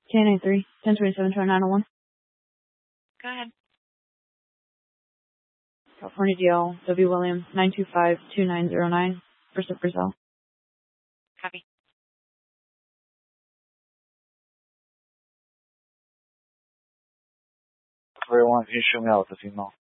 K93, 1027, 901. Go ahead. California DL, W. Williams, 925-2909, Versa Brazil. Copy. Everyone, can you show me out with the female?